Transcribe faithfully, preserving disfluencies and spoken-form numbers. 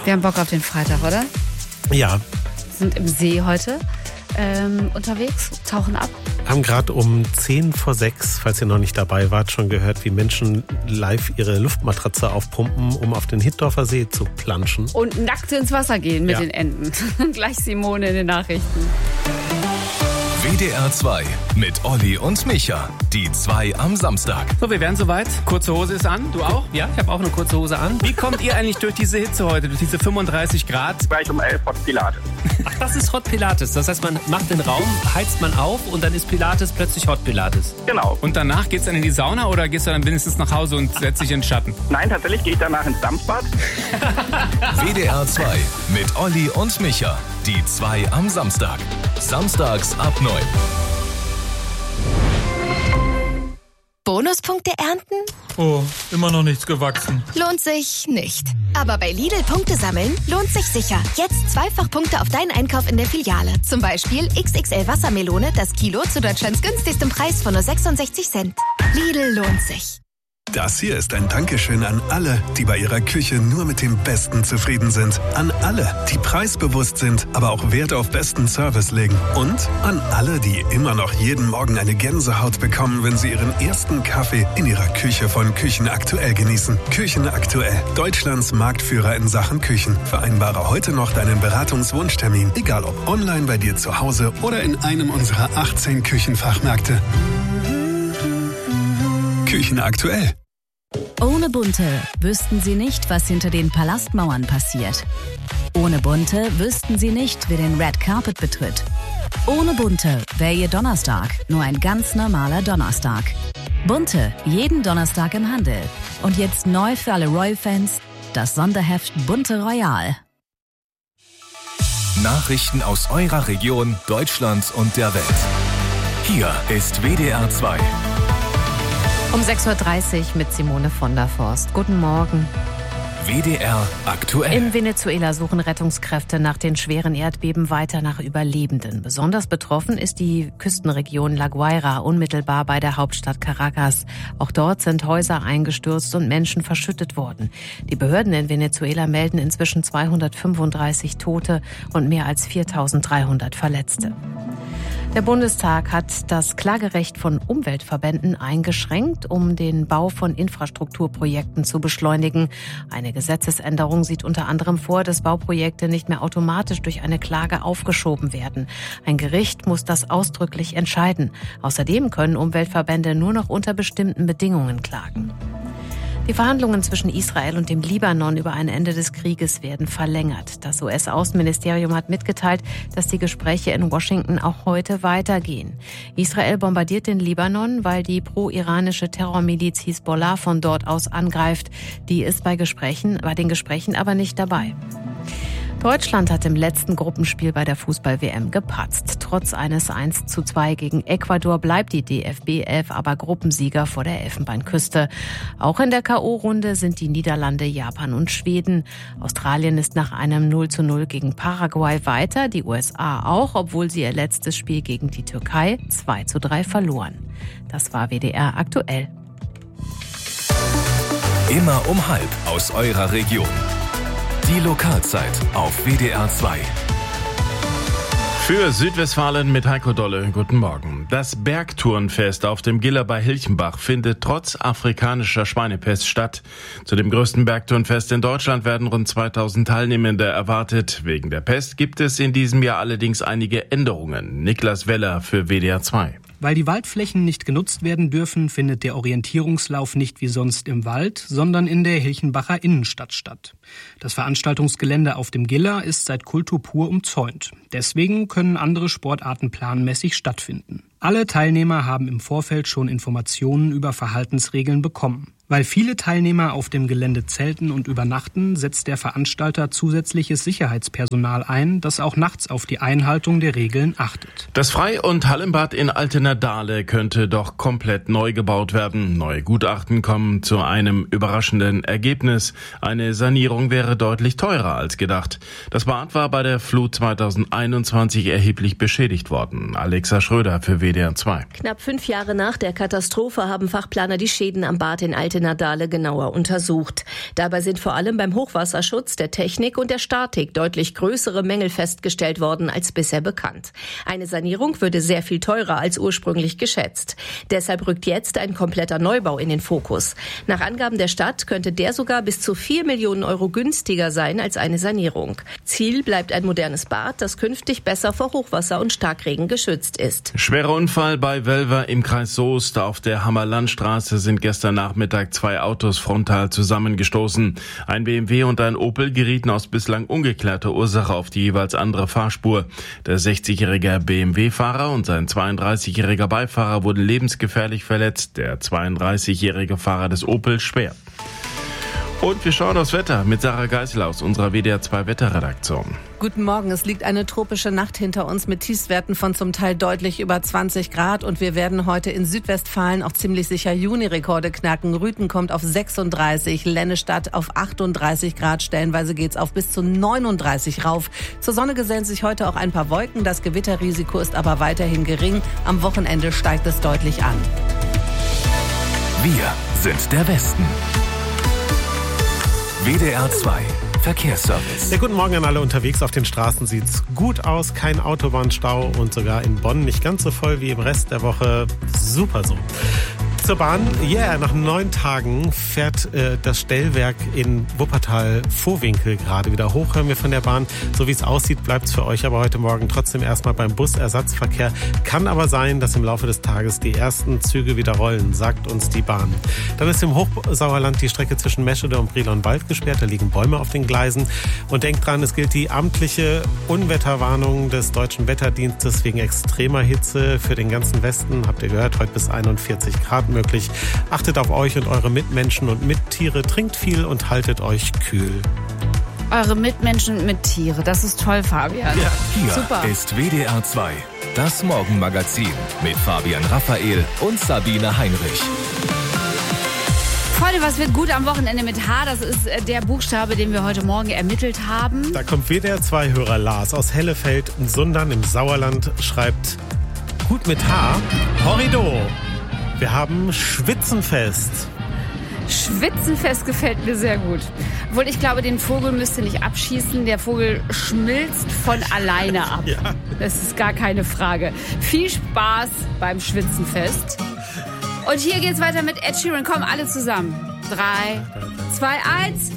Wir haben Bock auf den Freitag, oder? Ja. Sind im See heute ähm, unterwegs, tauchen ab. Haben gerade um zehn vor sechs, falls ihr noch nicht dabei wart, schon gehört, wie Menschen live ihre Luftmatratze aufpumpen, um auf den Hittorfer See zu planschen. Und nackt ins Wasser gehen mit ja. den Enten. Gleich Simone in den Nachrichten. W D R zwei mit Olli und Micha. Die zwei am Samstag. So, wir wären soweit. Kurze Hose ist an. Du auch? Ja, ich habe auch eine kurze Hose an. Wie kommt ihr eigentlich durch diese Hitze heute, durch diese fünfunddreißig Grad? Gleich um elf Hot Pilates. Ach, das ist Hot Pilates. Das heißt, man macht den Raum, heizt man auf und dann ist Pilates plötzlich Hot Pilates. Genau. Und danach geht's dann in die Sauna oder gehst du dann wenigstens nach Hause und setzt dich in den Schatten? Nein, tatsächlich gehe ich danach ins Dampfbad. W D R zwei mit Olli und Micha. Die zwei am Samstag. Samstags ab neun. Bonuspunkte ernten? Oh, immer noch nichts gewachsen. Lohnt sich nicht. Aber bei Lidl Punkte sammeln lohnt sich sicher. Jetzt zweifach Punkte auf deinen Einkauf in der Filiale. Zum Beispiel X X L Wassermelone, das Kilo zu Deutschlands günstigstem Preis von nur sechsundsechzig Cent. Lidl lohnt sich. Das hier ist ein Dankeschön an alle, die bei ihrer Küche nur mit dem Besten zufrieden sind. An alle, die preisbewusst sind, aber auch Wert auf besten Service legen. Und an alle, die immer noch jeden Morgen eine Gänsehaut bekommen, wenn sie ihren ersten Kaffee in ihrer Küche von Küchen aktuell genießen. Küchen aktuell, Deutschlands Marktführer in Sachen Küchen. Vereinbare heute noch deinen Beratungswunschtermin, egal ob online bei dir zu Hause oder in einem unserer achtzehn Küchenfachmärkte. Küchen aktuell. Ohne Bunte wüssten Sie nicht, was hinter den Palastmauern passiert. Ohne Bunte wüssten Sie nicht, wer den Red Carpet betritt. Ohne Bunte wäre Ihr Donnerstag nur ein ganz normaler Donnerstag. Bunte, jeden Donnerstag im Handel. Und jetzt neu für alle Royal-Fans, das Sonderheft Bunte Royal. Nachrichten aus eurer Region, Deutschlands und der Welt. Hier ist W D R zwei. Um sechs Uhr dreißig mit Simone von der Forst. Guten Morgen. W D R aktuell. In Venezuela suchen Rettungskräfte nach den schweren Erdbeben weiter nach Überlebenden. Besonders betroffen ist die Küstenregion La Guaira, unmittelbar bei der Hauptstadt Caracas. Auch dort sind Häuser eingestürzt und Menschen verschüttet worden. Die Behörden in Venezuela melden inzwischen zweihundertfünfunddreißig Tote und mehr als viertausenddreihundert Verletzte. Der Bundestag hat das Klagerecht von Umweltverbänden eingeschränkt, um den Bau von Infrastrukturprojekten zu beschleunigen. Eine Gesetzesänderung sieht unter anderem vor, dass Bauprojekte nicht mehr automatisch durch eine Klage aufgeschoben werden. Ein Gericht muss das ausdrücklich entscheiden. Außerdem können Umweltverbände nur noch unter bestimmten Bedingungen klagen. Die Verhandlungen zwischen Israel und dem Libanon über ein Ende des Krieges werden verlängert. Das U S-Außenministerium hat mitgeteilt, dass die Gespräche in Washington auch heute weitergehen. Israel bombardiert den Libanon, weil die pro-iranische Terrormiliz Hisbollah von dort aus angreift. Die ist bei Gesprächen, bei den Gesprächen aber nicht dabei. Deutschland hat im letzten Gruppenspiel bei der Fußball-W M gepatzt. Trotz eines eins zu zwei gegen Ecuador bleibt die D F B elf aber Gruppensieger vor der Elfenbeinküste. Auch in der K O-Runde sind die Niederlande, Japan und Schweden. Australien ist nach einem null zu null gegen Paraguay weiter, die U S A auch, obwohl sie ihr letztes Spiel gegen die Türkei zwei zu drei verloren. Das war W D R aktuell. Immer um halb aus eurer Region. Die Lokalzeit auf W D R zwei. Für Südwestfalen mit Heiko Dolle. Guten Morgen. Das Bergtourenfest auf dem Giller bei Hilchenbach findet trotz afrikanischer Schweinepest statt. Zu dem größten Bergtourenfest in Deutschland werden rund zweitausend Teilnehmende erwartet. Wegen der Pest gibt es in diesem Jahr allerdings einige Änderungen. Niklas Weller für W D R zwei. Weil die Waldflächen nicht genutzt werden dürfen, findet der Orientierungslauf nicht wie sonst im Wald, sondern in der Hilchenbacher Innenstadt statt. Das Veranstaltungsgelände auf dem Giller ist seit Kultur pur umzäunt. Deswegen können andere Sportarten planmäßig stattfinden. Alle Teilnehmer haben im Vorfeld schon Informationen über Verhaltensregeln bekommen. Weil viele Teilnehmer auf dem Gelände zelten und übernachten, setzt der Veranstalter zusätzliches Sicherheitspersonal ein, das auch nachts auf die Einhaltung der Regeln achtet. Das Frei- und Hallenbad in Altena-Dahle könnte doch komplett neu gebaut werden. Neue Gutachten kommen zu einem überraschenden Ergebnis. Eine Sanierung wäre deutlich teurer als gedacht. Das Bad war bei der Flut zweitausendeinundzwanzig erheblich beschädigt worden. Alexa Schröder für W D R zwei. Knapp fünf Jahre nach der Katastrophe haben Fachplaner die Schäden am Bad in Altena Anwältin Nadale genauer untersucht. Dabei sind vor allem beim Hochwasserschutz, der Technik und der Statik deutlich größere Mängel festgestellt worden als bisher bekannt. Eine Sanierung würde sehr viel teurer als ursprünglich geschätzt. Deshalb rückt jetzt ein kompletter Neubau in den Fokus. Nach Angaben der Stadt könnte der sogar bis zu vier Millionen Euro günstiger sein als eine Sanierung. Ziel bleibt ein modernes Bad, das künftig besser vor Hochwasser und Starkregen geschützt ist. Schwerer Unfall bei Welver im Kreis Soest. Auf der Hammerlandstraße sind gestern Nachmittag zwei Autos frontal zusammengestoßen. Ein B M W und ein Opel gerieten aus bislang ungeklärter Ursache auf die jeweils andere Fahrspur. Der sechzigjährige B M W-Fahrer und sein zweiunddreißigjähriger Beifahrer wurden lebensgefährlich verletzt. Der zweiunddreißigjährige Fahrer des Opel schwer. Und wir schauen aufs Wetter mit Sarah Geisel aus unserer W D R zwei Wetterredaktion. Guten Morgen, es liegt eine tropische Nacht hinter uns mit Tiefstwerten von zum Teil deutlich über zwanzig Grad und wir werden heute in Südwestfalen auch ziemlich sicher Juni-Rekorde knacken. Rüthen kommt auf sechsunddreißig, Lennestadt auf achtunddreißig Grad, stellenweise geht's auf bis zu neununddreißig rauf. Zur Sonne gesellen sich heute auch ein paar Wolken, das Gewitterrisiko ist aber weiterhin gering. Am Wochenende steigt es deutlich an. Wir sind der Westen. W D R zwei Verkehrsservice. Ja, guten Morgen an alle unterwegs. Auf den Straßen sieht's gut aus. Kein Autobahnstau und sogar in Bonn nicht ganz so voll wie im Rest der Woche. Super so. Zur Bahn. Ja, yeah, nach neun Tagen fährt äh, das Stellwerk in Wuppertal-Vohwinkel gerade wieder hoch. Hören wir von der Bahn. So wie es aussieht, bleibt es für euch aber heute Morgen trotzdem erstmal beim Busersatzverkehr. Kann aber sein, dass im Laufe des Tages die ersten Züge wieder rollen, sagt uns die Bahn. Dann ist im Hochsauerland die Strecke zwischen Meschede und Brilon-Wald gesperrt. Da liegen Bäume auf den Gleisen. Und denkt dran, es gilt die amtliche Unwetterwarnung des Deutschen Wetterdienstes wegen extremer Hitze für den ganzen Westen. Habt ihr gehört, heute bis einundvierzig Grad möglich. Achtet auf euch und eure Mitmenschen und Mittiere, trinkt viel und haltet euch kühl. Eure Mitmenschen und Mittiere, das ist toll, Fabian. Ja, hier Super. ist W D R zwei, das Morgenmagazin mit Fabian Raphael und Sabine Heinrich. Freunde, was wird gut am Wochenende mit H? Das ist der Buchstabe, den wir heute Morgen ermittelt haben. Da kommt W D R zwei Hörer Lars aus Hellefeld in Sundern im Sauerland, schreibt gut mit H. Horrido. Wir haben Schwitzenfest. Schwitzenfest gefällt mir sehr gut. Obwohl ich glaube, den Vogel müsst ihr nicht abschießen. Der Vogel schmilzt von alleine ab. Ja. Das ist gar keine Frage. Viel Spaß beim Schwitzenfest. Und hier geht's weiter mit Ed Sheeran. Kommen alle zusammen. Drei, zwei, eins.